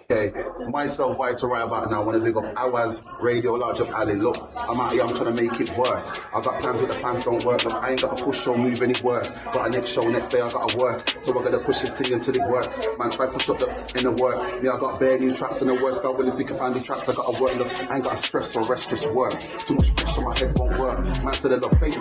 Okay, myself, why to write about now? I want to big up Hours, Radio, Large Up Alley. Look, I'm out here, I'm trying to make it work. I got plans with the plans don't work. Look, I ain't got to push or move any work. Got a next show, next day I got to work. So I'm going to push this thing until it works. Man, try push up in the works. Me, I got bare new tracks in the works. God willing, think find the tracks I got to work. Look, I ain't got to stress or rest, just work. Too much pressure, my head won't work. Man, to the love, fake